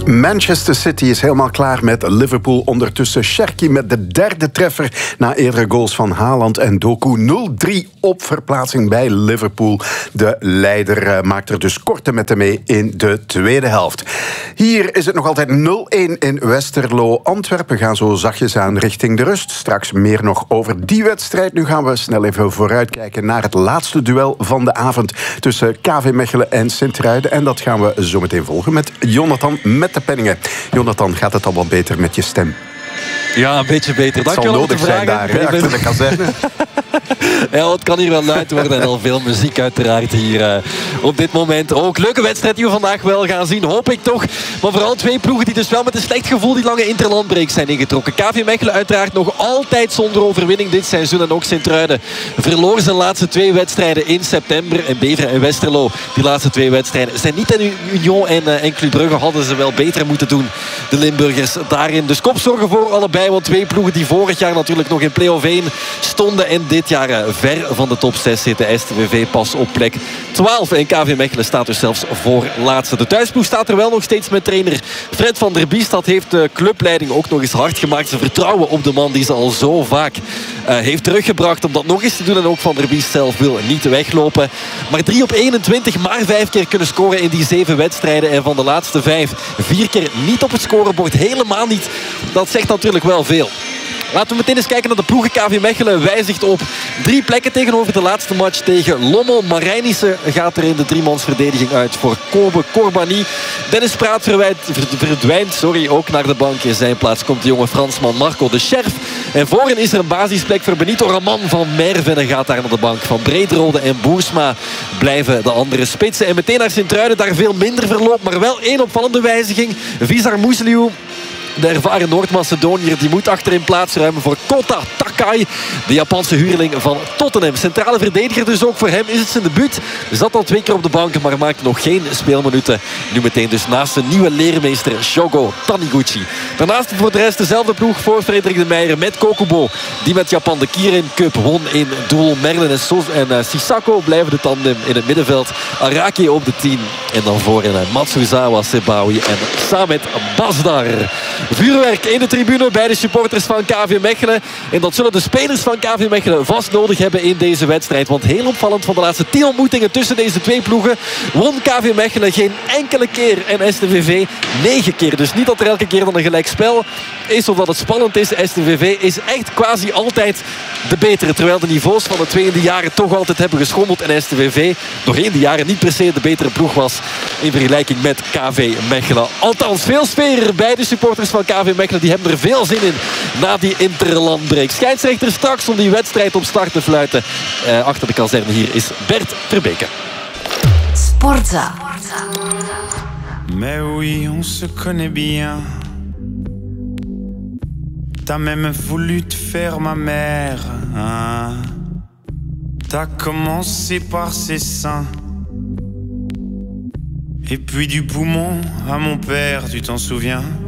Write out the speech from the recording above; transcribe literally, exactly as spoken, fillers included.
Manchester City is helemaal klaar met Liverpool. Ondertussen Cherki met de derde treffer na eerdere goals van Haaland en Doku. nul drie op verplaatsing bij Liverpool. De leider uh, maakt er dus korte metten mee in de tweede helft. Hier is het nog altijd nul een in Westerlo. Antwerpen gaan zo zachtjes aan richting de rust. Straks meer nog over die wedstrijd. Nu gaan we snel even vooruitkijken naar het laatste duel van de avond tussen K V Mechelen en Sint-Truiden. En dat gaan we zo meteen volgen met Jonathan met de penningen. Jonathan, gaat het al wat beter met je stem? Ja, een beetje beter. Het zal nodig zijn daar, hè, achter de kazerne. Ja, het kan hier wel luid worden en al veel muziek uiteraard hier uh, op dit moment. Ook leuke wedstrijd die we vandaag wel gaan zien, hoop ik toch. Maar vooral twee ploegen die dus wel met een slecht gevoel die lange interlandbreak zijn ingetrokken. K V Mechelen uiteraard nog altijd zonder overwinning dit seizoen. En ook Sint-Truiden verloor zijn laatste twee wedstrijden in september. En Beveren en Westerlo, die laatste twee wedstrijden, zijn niet in Union en, uh, en Club Brugge. Hadden ze wel beter moeten doen, de Limburgers daarin. Dus kopzorgen voor allebei. Want twee ploegen die vorig jaar natuurlijk nog in play-off één stonden en dit jaar uh, ver van de top zes zitten. S T V V pas op plek twaalf. En K V Mechelen staat dus zelfs voor laatste. De thuisploeg staat er wel nog steeds met trainer Fred van der Biest. Dat heeft de clubleiding ook nog eens hard gemaakt. Ze vertrouwen op de man die ze al zo vaak uh, heeft teruggebracht om dat nog eens te doen. En ook Van der Biest zelf wil niet weglopen. Maar drie op eenentwintig, maar vijf keer kunnen scoren in die zeven wedstrijden. En van de laatste vijf, vier keer niet op het scorebord. Helemaal niet. Dat zegt natuurlijk wel veel. Laten we meteen eens kijken naar de ploegen. K V Mechelen wijzigt op drie plekken tegenover de laatste match tegen Lommel. Marijnissen gaat er in de driemansverdediging uit voor Kobe Corbani. Dennis Praat verwijt, verdwijnt sorry, ook naar de bank. In zijn plaats komt de jonge Fransman Marco de Scherf. En voorin is er een basisplek voor Benito Raman van Merven. En gaat daar naar de bank. Van Brederode en Boersma blijven de andere spitsen. En meteen naar Sint-Truiden, daar veel minder verloop. Maar wel één opvallende wijziging. Vizar Musliu, de ervaren Noord-Macedoniër, die moet achterin plaats ruimen voor Kota Takai, de Japanse huurling van Tottenham. Centrale verdediger dus ook voor hem is het zijn debuut. Zat al twee keer op de bank, maar maakte nog geen speelminuten. Nu meteen dus naast de nieuwe leermeester Shogo Taniguchi. Daarnaast voor de rest dezelfde ploeg voor Frederik de Meijer met Kokubo, die met Japan de Kirin Cup won in doel. Merlin en, Sos en uh, Sisako blijven de tandem in het middenveld. Araki op de tien. En dan voorin uh, Matsuzawa Sebawi en Samet Basdar. Vuurwerk in de tribune bij de supporters van K V Mechelen. En dat zullen de spelers van K V Mechelen vast nodig hebben in deze wedstrijd. Want heel opvallend, van de laatste tien ontmoetingen tussen deze twee ploegen won K V Mechelen geen enkele keer. En S T V V negen keer. Dus niet dat er elke keer dan een gelijkspel is of dat het spannend is. S T V V is echt quasi altijd de betere. Terwijl de niveaus van de twee in de jaren toch altijd hebben geschommeld. En S T V V nog in de jaren niet per se de betere ploeg was in vergelijking met K V Mechelen. Althans, veel sfeer bij de supporters van K V Mechelen. Die hebben er veel zin in na die interlandbreak. Scheidsrechter straks om die wedstrijd op start te fluiten. Uh, achter de kazerne hier is Bert Verbeke. Sportza. Mais oui, on se connaît bien. T'as même voulu te faire ma mère, hein? T'as commencé par ses seins. Et puis du poumon à mon père, tu t'en souviens?